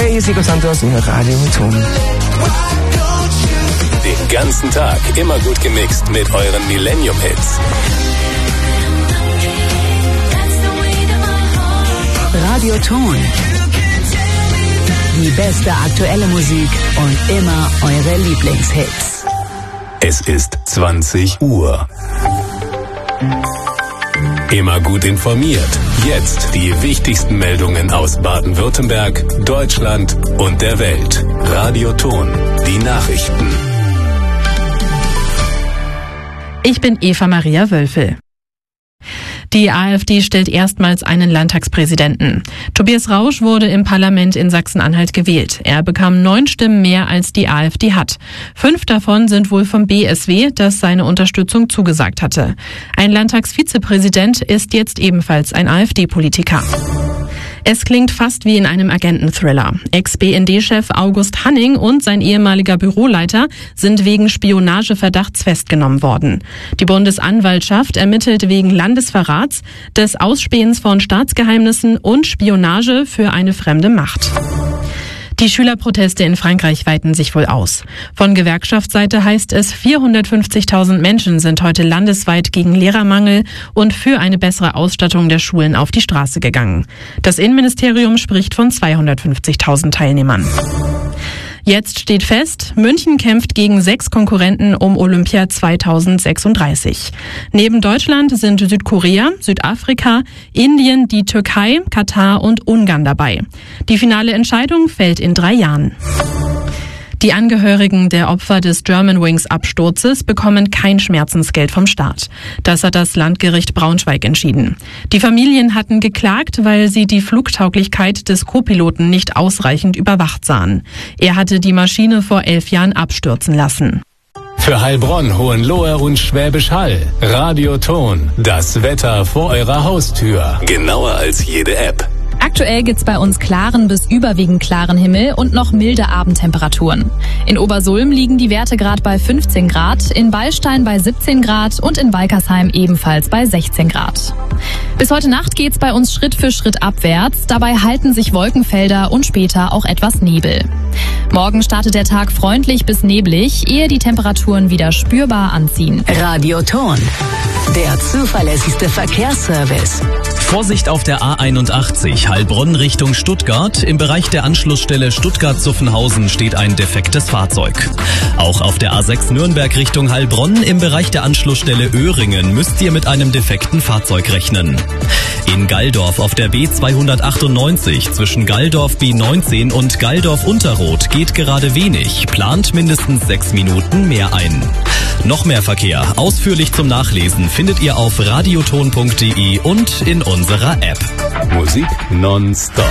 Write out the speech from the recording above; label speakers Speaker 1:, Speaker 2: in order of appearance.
Speaker 1: Hey, Sigo Santos in Radio Ton.
Speaker 2: Den ganzen Tag immer gut gemixt mit euren Millennium-Hits.
Speaker 3: Radio Ton. Die beste aktuelle Musik und immer eure Lieblingshits.
Speaker 2: Es ist 20 Uhr. Immer gut informiert. Jetzt die wichtigsten Meldungen aus Baden-Württemberg, Deutschland und der Welt. Radio Ton. Die Nachrichten.
Speaker 4: Ich bin Eva Maria Wölfel. Die AfD stellt erstmals einen Landtagspräsidenten. Tobias Rausch wurde im Parlament in Sachsen-Anhalt gewählt. Er bekam 9 Stimmen mehr, als die AfD hat. 5 davon sind wohl vom BSW, das seine Unterstützung zugesagt hatte. Ein Landtagsvizepräsident ist jetzt ebenfalls ein AfD-Politiker. Es klingt fast wie in einem Agenten-Thriller. Ex-BND-Chef August Hanning und sein ehemaliger Büroleiter sind wegen Spionageverdachts festgenommen worden. Die Bundesanwaltschaft ermittelt wegen Landesverrats, des Ausspähens von Staatsgeheimnissen und Spionage für eine fremde Macht. Die Schülerproteste in Frankreich weiten sich wohl aus. Von Gewerkschaftsseite heißt es, 450.000 Menschen sind heute landesweit gegen Lehrermangel und für eine bessere Ausstattung der Schulen auf die Straße gegangen. Das Innenministerium spricht von 250.000 Teilnehmern. Jetzt steht fest, München kämpft gegen 6 Konkurrenten um Olympia 2036. Neben Deutschland sind Südkorea, Südafrika, Indien, die Türkei, Katar und Ungarn dabei. Die finale Entscheidung fällt in 3 Jahren. Die Angehörigen der Opfer des Germanwings-Absturzes bekommen kein Schmerzensgeld vom Staat. Das hat das Landgericht Braunschweig entschieden. Die Familien hatten geklagt, weil sie die Flugtauglichkeit des Co-Piloten nicht ausreichend überwacht sahen. Er hatte die Maschine vor 11 Jahren abstürzen lassen.
Speaker 2: Für Heilbronn, Hohenlohe und Schwäbisch Hall. Radio Ton. Das Wetter vor eurer Haustür. Genauer als jede App.
Speaker 5: Aktuell gibt's bei uns klaren bis überwiegend klaren Himmel und noch milde Abendtemperaturen. In Obersulm liegen die Werte gerade bei 15 Grad, in Beilstein bei 17 Grad und in Walkersheim ebenfalls bei 16 Grad. Bis heute Nacht geht's bei uns Schritt für Schritt abwärts. Dabei halten sich Wolkenfelder und später auch etwas Nebel. Morgen startet der Tag freundlich bis neblig, ehe die Temperaturen wieder spürbar anziehen.
Speaker 3: Radio Ton. Der zuverlässigste Verkehrsservice.
Speaker 6: Vorsicht auf der A81 Heilbronn Richtung Stuttgart. Im Bereich der Anschlussstelle Stuttgart-Zuffenhausen steht ein defektes Fahrzeug. Auch auf der A6 Nürnberg Richtung Heilbronn im Bereich der Anschlussstelle Öhringen müsst ihr mit einem defekten Fahrzeug rechnen. In Galldorf auf der B298 zwischen Galldorf B19 und Galldorf-Unterroth geht gerade wenig. Plant mindestens 6 Minuten mehr ein. Noch mehr Verkehr, ausführlich zum Nachlesen, findet ihr auf radioton.de und in unserer App.
Speaker 2: Musik nonstop.